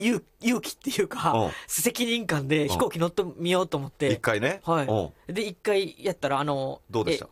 勇気っていうか、責任感で飛行機乗ってみようと思って。 一回ね。 はい。で、一回やったら、 どうでした？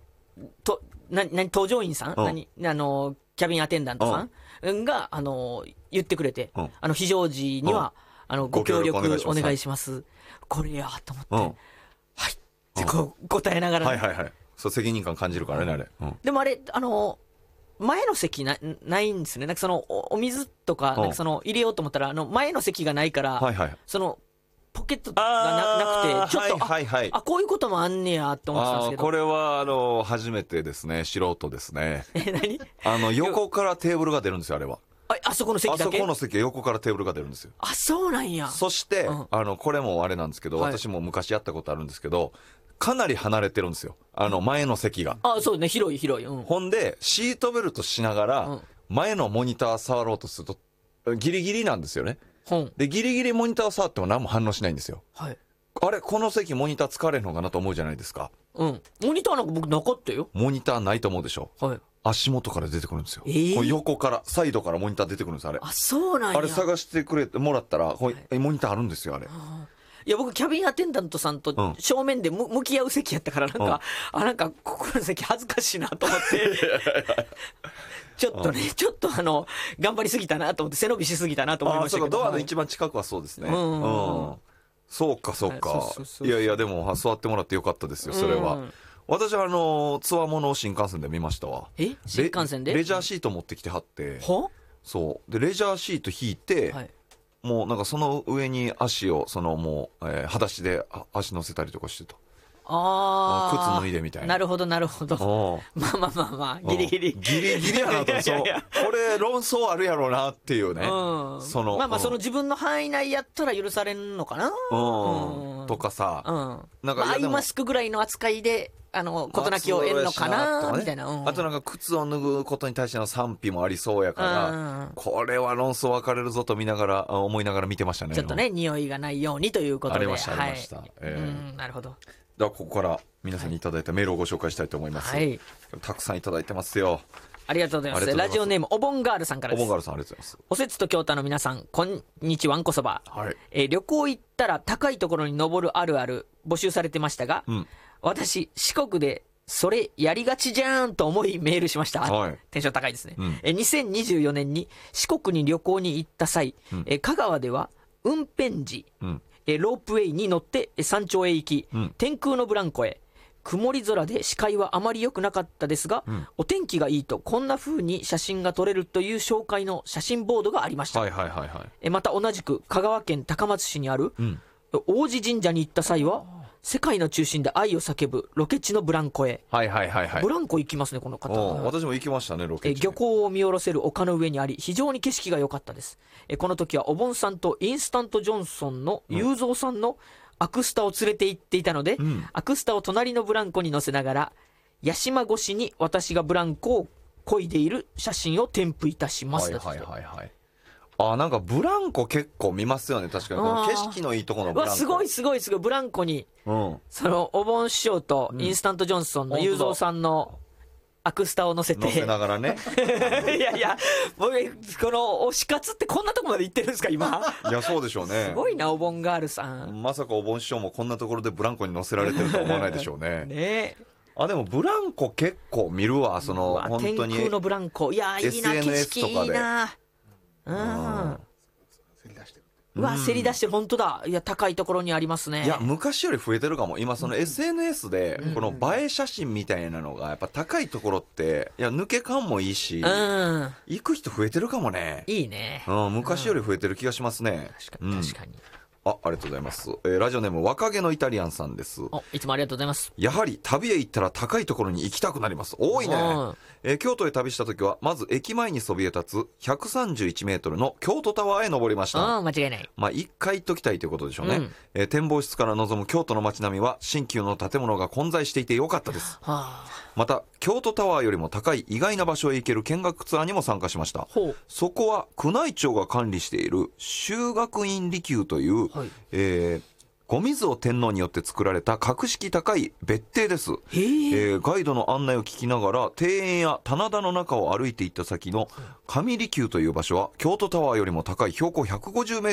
搭乗員さん、キャビンアテンダントさんが、言ってくれて、非常時には、ご協力お願いします。これやと思って、はい。って答えながら。 はいはいはい。そう、責任感感じるからね、あれ。 でもあれ、前の席ないんですね。なんかお水とか、なんか入れようと思ったら、前の席がないから、ポケットがなくて、ちょっと、こういうこともあんねやって思ってたんですけど。 これは、初めてですね、素人ですね。 何？ 横からテーブルが出るんですよ、あれは。 あそこの席だけ？ あそこの席、横からテーブルが出るんですよ。 あ、そうなんや。 そして、これもあれなんですけど、私も昔やったことあるんですけど、かなり離れてるんですよ。前の席が。 そうね、広い。 ほんで、シートベルトしながら、前のモニター触ろうとすると、ギリギリなんですよね。で、ギリギリモニターを触っても何も反応しないんですよ。 はい。 あれ、この席モニター使われるのかなと思うじゃないですか。 モニターなんか僕なかったよ。 モニターないと思うでしょ。 はい。 足元から出てくるんですよ。横から、サイドからモニター出てくるんです、あれ。 そうなんや。 あれ探してもらったら、モニターあるんですよ、あれ。 いや、僕、キャビンアテンダントさんと正面で向き合う席やったから、なんか、ここの席恥ずかしいなと思って。ちょっと頑張りすぎたなと思って、背伸びしすぎたなと思いましたけど。 ドアの一番近くはそうですね。そうか。いや、でも、座ってもらってよかったですよ、それは。私はつわものを新幹線で見ましたわ。 新幹線でレジャーシート持ってきてはって。そう。で、レジャーシート引いて、もうなんかその上に足を、もう、裸足で足乗せたりとかしてた。靴脱いでみたいな。 なるほど。まあ、ギリギリ。 ギリギリやなと。これ論争あるやろうなっていうね。 まあ、自分の範囲内やったら許されんのかな。 とかさ。 なんかアイマスクぐらいの扱いで、事なきを得るのかなみたいな。 あとなんか靴を脱ぐことに対しての賛否もありそうやから、これは論争分かれるぞと思いながら見てましたね。 ちょっとね、匂いがないようにということで。 ありました。 なるほど。 ではここから皆さんにいただいたメールをご紹介したいと思います。たくさんいただいてますよ。 ありがとうございます。ラジオネームおぼんガールさんからです。 おぼんガールさん、ありがとうございます。 おせつと京太の皆さん、こんにちはんこそば。旅行行ったら高いところに登るあるある募集されてましたが、私四国でそれやりがちじゃーんと思いメールしました。テンション高いですね。2024年に四国に旅行に行った際、香川では運転時、ロープウェイに乗って山頂へ行き、天空のブランコへ。曇り空で視界はあまり良くなかったですが、お天気がいいとこんな風に写真が撮れるという紹介の写真ボードがありました。また同じく香川県高松市にある、王子神社に行った際は、世界の中心で愛を叫ぶロケ地のブランコへ。ブランコ行きますね、この方。 私も行きましたね、ロケ地。 漁港を見下ろせる丘の上にあり、非常に景色が良かったです。この時はお盆さんとインスタントジョンソンの雄三さんのアクスタを連れて行っていたので、アクスタを隣のブランコに乗せながら、屋島越しに私がブランコを漕いでいる写真を添付いたします。 なんかブランコ結構見ますよね、確かに。この景色のいいところのブランコ。 すごい。ブランコに、そのお盆師匠とインスタントジョンソンの雄三さんのアクスタを乗せて。 乗せながらね。 いや、僕、この推し活ってこんなとこまで行ってるんですか、今。 いや、そうでしょうね。 すごいな、お盆ガールさん。 まさかお盆師匠もこんなところでブランコに乗せられてるとは思わないでしょうね。でもブランコ結構見るわ、本当に。 天空のブランコ。いや、いいな、景色いいな。せり出してる、本当だ。いや、高いところにありますね。 いや、昔より増えてるかも。今、SNS で、この映え写真みたいなのが、やっぱ高いところって、いや、抜け感もいいし、行く人増えてるかもね。 いいね。 昔より増えてる気がしますね。 確かに。 ありがとうございます。ラジオネーム若気のイタリアンさんです。 いつもありがとうございます。 やはり旅へ行ったら高いところに行きたくなります。多いね。京都へ旅した時はまず駅前にそびえ立つ131メートルの京都タワーへ登りました。 間違いない。 一回行っときたいということでしょうね。展望室から望む京都の街並みは新旧の建物が混在していてよかったです。また京都タワーよりも高い意外な場所へ行ける見学ツアーにも参加しました。そこは宮内庁が管理している修学院離宮という、 後水尾天皇によって作られた格式高い別邸です。ガイドの案内を聞きながら庭園や棚田の中を歩いていった先の上離宮という場所は京都タワーよりも高い標高150メ